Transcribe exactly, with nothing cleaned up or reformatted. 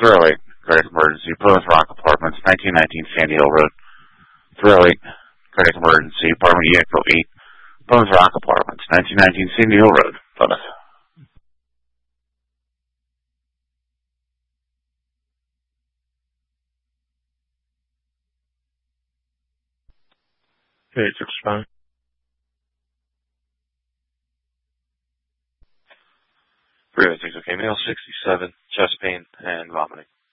three oh eight, cardiac emergency, Plymouth Rock Apartments, nineteen nineteen Sandy Hill Road. three oh eight, cardiac emergency, apartment E X O eight, Plymouth Rock Apartments, nineteen nineteen Sandy Hill Road, Plymouth. Okay, it's respond. Everything's okay. Male, sixty-seven, chest pain and vomiting.